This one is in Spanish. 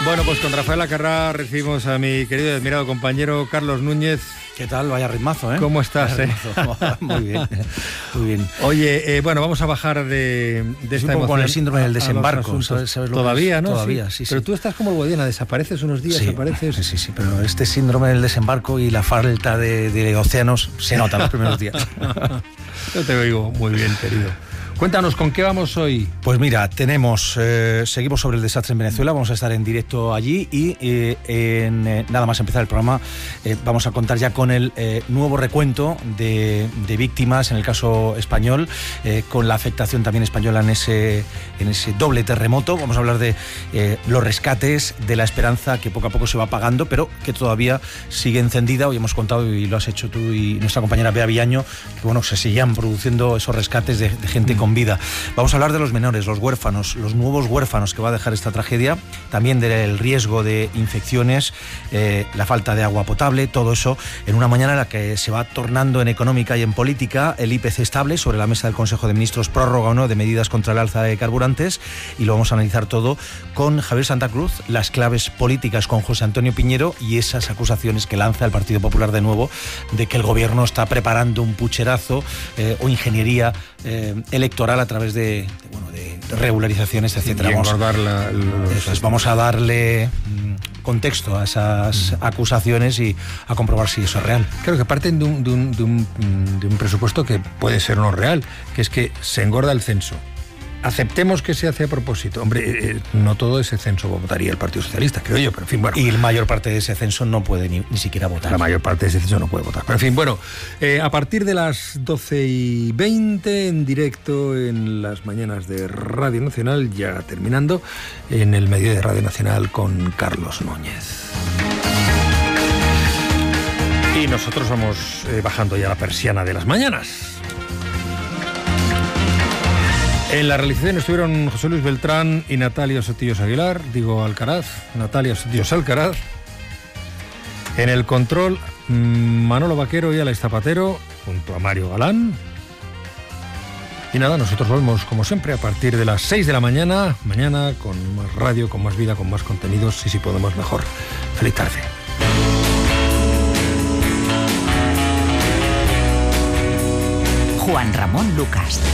Bueno, pues con Rafael Acarrá recibimos a mi querido y admirado compañero Carlos Núñez. ¿Qué tal? Vaya ritmazo, ¿eh? ¿Cómo estás? Muy bien, muy bien. Oye, bueno, vamos a bajar de esta emoción. Con el síndrome del desembarco, ¿sabes Todavía, ¿no? Todavía, sí. Pero tú estás como el Guadiana, desapareces unos días, sí, apareces. Sí, pero este síndrome del desembarco y la falta de océanos se nota los primeros días. Yo te oigo muy bien, querido. Cuéntanos, ¿con qué vamos hoy? Pues mira, seguimos sobre el desastre en Venezuela, vamos a estar en directo allí y nada más empezar el programa vamos a contar ya con el nuevo recuento de víctimas en el caso español, con la afectación también española en ese doble terremoto. Vamos a hablar de los rescates, de la esperanza que poco a poco se va apagando, pero que todavía sigue encendida. Hoy hemos contado, y lo has hecho tú y nuestra compañera Bea Villaño, que bueno, se seguían produciendo esos rescates de gente con vida. Vamos a hablar de los menores, los huérfanos, los nuevos huérfanos que va a dejar esta tragedia, también del riesgo de infecciones, la falta de agua potable, todo eso en una mañana en la que se va tornando en económica y en política. El IPC estable sobre la mesa del Consejo de Ministros, prórroga o no de medidas contra el alza de carburantes, y lo vamos a analizar todo con Javier Santa Cruz, las claves políticas con José Antonio Piñero y esas acusaciones que lanza el Partido Popular de nuevo de que el gobierno está preparando un pucherazo o ingeniería electoral a través de regularizaciones, etcétera. Vamos a darle contexto a esas acusaciones y a comprobar si eso es real. Creo que parten de un presupuesto que puede ser no real, que es que se engorda el censo. Aceptemos que se hace a propósito. Hombre, no todo ese censo votaría el Partido Socialista, creo yo, pero en fin, bueno. Y la mayor parte de ese censo no puede ni siquiera votar. La mayor parte de ese censo no puede votar. Pero en fin, bueno, a partir de las 12:20 en directo en las mañanas de Radio Nacional, ya terminando, en el medio de Radio Nacional con Carlos Núñez. Y nosotros vamos bajando ya la persiana de las mañanas. En la realización estuvieron José Luis Beltrán y Natalia Sotillos Aguilar, Natalia Sotillos Alcaraz. En el control, Manolo Vaquero y Alex Zapatero, junto a Mario Galán. Y nada, nosotros volvemos como siempre a partir de las 6 de la mañana, con más radio, con más vida, con más contenidos, y si podemos mejor. Feliz tarde. Juan Ramón Lucas.